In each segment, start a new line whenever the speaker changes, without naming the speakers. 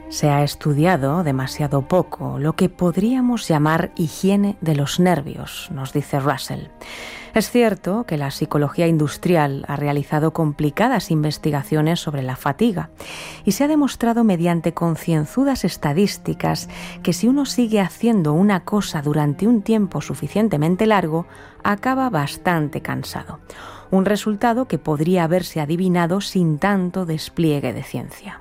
Se ha estudiado demasiado poco lo que podríamos llamar higiene de los nervios, nos dice Russell. Es cierto que la psicología industrial ha realizado complicadas investigaciones sobre la fatiga y se ha demostrado mediante concienzudas estadísticas que si uno sigue haciendo una cosa durante un tiempo suficientemente largo, acaba bastante cansado. Un resultado que podría haberse adivinado sin tanto despliegue de ciencia.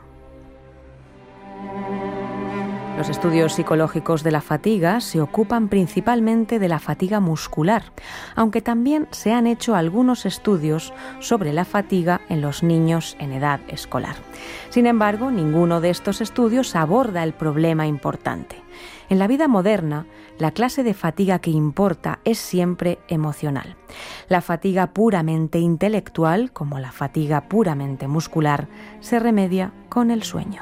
Los estudios psicológicos de la fatiga se ocupan principalmente de la fatiga muscular, aunque también se han hecho algunos estudios sobre la fatiga en los niños en edad escolar. Sin embargo, ninguno de estos estudios aborda el problema importante. En la vida moderna, la clase de fatiga que importa es siempre emocional. La fatiga puramente intelectual, como la fatiga puramente muscular, se remedia con el sueño.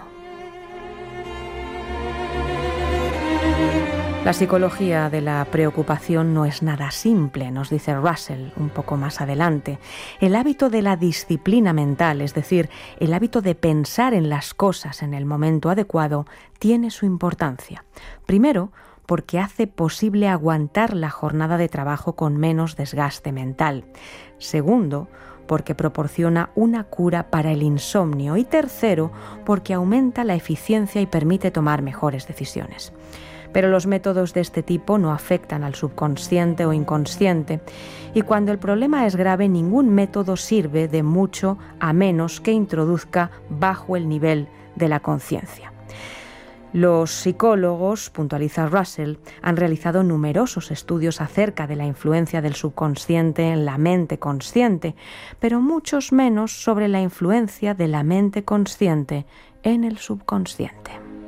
La psicología de la preocupación no es nada simple, nos dice Russell un poco más adelante. El hábito de la disciplina mental, es decir, el hábito de pensar en las cosas en el momento adecuado, tiene su importancia. Primero, porque hace posible aguantar la jornada de trabajo con menos desgaste mental. Segundo, porque proporciona una cura para el insomnio. Y tercero, porque aumenta la eficiencia y permite tomar mejores decisiones. Pero los métodos de este tipo no afectan al subconsciente o inconsciente, y cuando el problema es grave, ningún método sirve de mucho a menos que introduzca bajo el nivel de la conciencia. Los psicólogos, puntualiza Russell, han realizado numerosos estudios acerca de la influencia del subconsciente en la mente consciente, pero muchos menos sobre la influencia de la mente consciente en el subconsciente.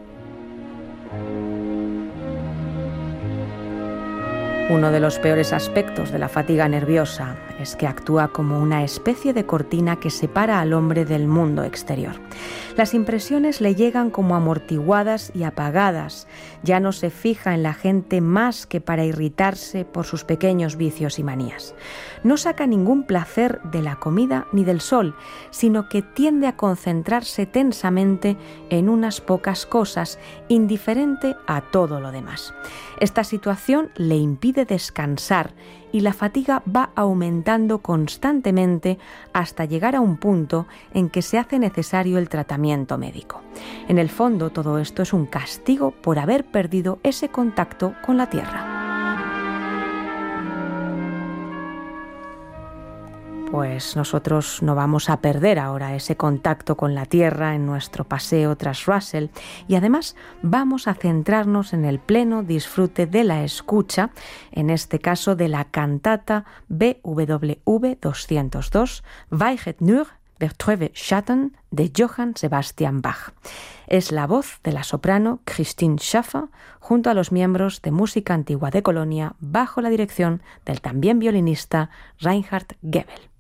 Uno de los peores aspectos de la fatiga nerviosa es que actúa como una especie de cortina que separa al hombre del mundo exterior. Las impresiones le llegan como amortiguadas y apagadas. Ya no se fija en la gente más que para irritarse por sus pequeños vicios y manías. No saca ningún placer de la comida ni del sol, sino que tiende a concentrarse tensamente en unas pocas cosas, indiferente a todo lo demás. Esta situación le impide descansar y la fatiga va aumentando constantemente hasta llegar a un punto en que se hace necesario el tratamiento médico. En el fondo, todo esto es un castigo por haber perdido ese contacto con la tierra. Pues nosotros no vamos a perder ahora ese contacto con la tierra en nuestro paseo tras Russell y además vamos a centrarnos en el pleno disfrute de la escucha, en este caso de la cantata BWV 202, Weiget nur der Trübe Schatten de Johann Sebastian Bach. Es la voz de la soprano Christine Schaffer junto a los miembros de Música Antigua de Colonia bajo la dirección del también violinista Reinhard Goebel.